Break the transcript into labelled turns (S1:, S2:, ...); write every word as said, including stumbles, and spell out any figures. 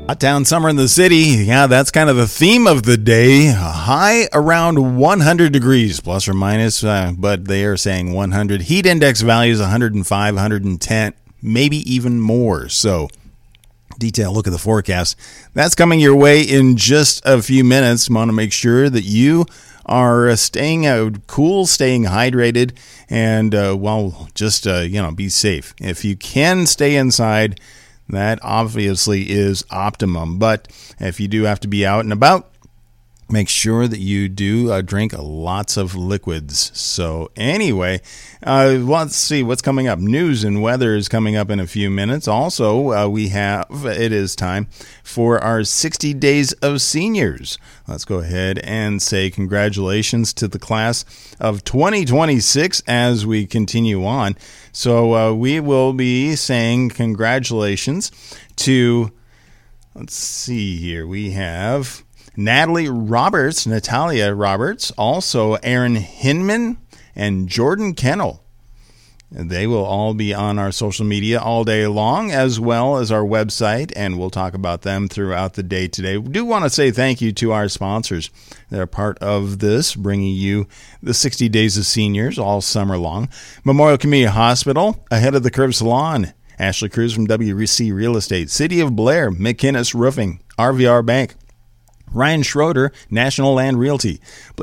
S1: Hot town summer in the city. Yeah, that's kind of the theme of the day. A high around one hundred degrees, plus or minus, uh, but they are saying one hundred. Heat index values one hundred five, one hundred ten, maybe even more. So, detailed look at the forecast. That's coming your way in just a few minutes. Want to make sure that you are staying out cool, staying hydrated, and, uh, well, just, uh, you know, be safe. If you can stay inside, that obviously is optimum. But if you do have to be out and about, make sure that you do uh, drink lots of liquids. So anyway, uh, let's see what's coming up. News and weather is coming up in a few minutes. Also, uh, we have, it is time for our sixty days of seniors. Let's go ahead and say congratulations to the class of twenty twenty-six as we continue on. So uh, we will be saying congratulations to, let's see here, we have Natalie Roberts, Natalia Roberts, also Aaron Hinman, and Jordan Kennel. They will all be on our social media all day long, as well as our website, and we'll talk about them throughout the day today. We do want to say thank you to our sponsors. They're part of this, bringing you the sixty days of seniors all summer long. Memorial Community Hospital, Ahead of the Curve Salon, Ashley Cruz from W C Real Estate, City of Blair, McInnes Roofing, R V R Bank, Ryan Schroeder, National Land Realty, Blair